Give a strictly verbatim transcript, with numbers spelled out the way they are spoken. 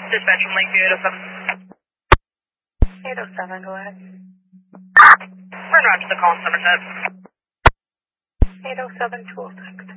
Dispatch from Lakeview eight oh seven. eight oh seven, go ahead. Turn around to the call in Somerset. eight oh seven, two oh six.